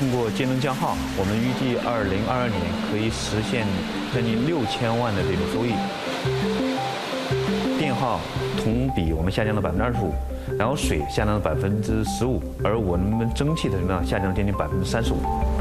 通过节能降耗，我们预计2022年可以实现将近6000万的这种收益。电耗同比我们下降了25%，然后水下降了15%，而我们蒸汽的容量下降了将近35%。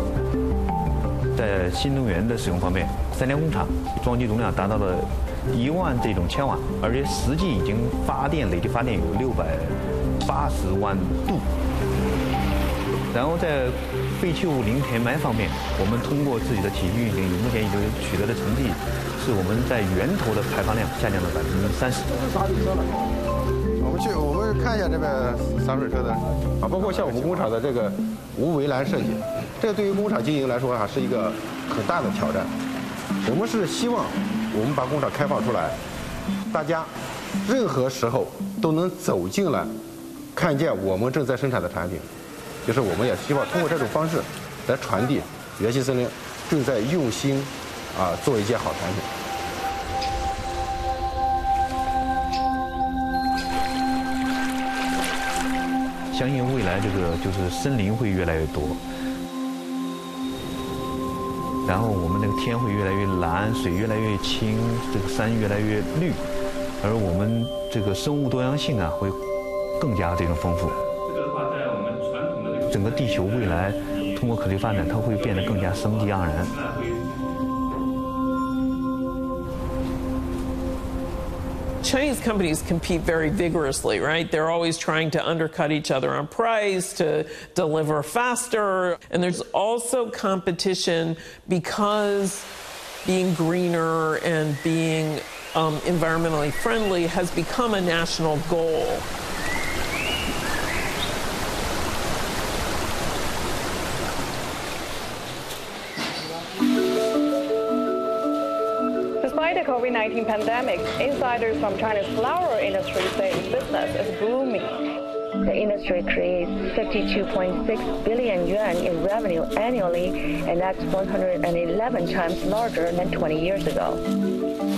在新能源的使用方面，3家工厂装机容量达到了1万这种千瓦，而且实际已经累计发电有680万度。然后在废弃物零填埋方面，我们通过自己的体系运行，目前已经取得的成绩是我们在源头的排放量下降了30%。 我们看一下这个洒水车的啊，包括像我们工厂的这个无围栏设计，这个对于工厂经营来说是一个很大的挑战。我们是希望我们把工厂开放出来，大家任何时候都能走进来，看见我们正在生产的产品。就是我们也希望通过这种方式来传递元气森林正在用心做一件好产品。 相信未来这个就是森林会越来越多，然后我们那个天会越来越蓝，水越来越清，这个山越来越绿，而我们这个生物多样性会更加这种丰富。这个的话，在我们传统的整个地球未来通过可持续发展，它会变得更加生机盎然。 Chinese companies compete very vigorously, right? They're always trying to undercut each other on price, to deliver faster. And there's also competition because being greener and being environmentally friendly has become a national goal. Despite the COVID-19 pandemic, insiders from China's flower industry say business is booming. The industry creates 52.6 billion yuan in revenue annually, and that's 111 times larger than 20 years ago.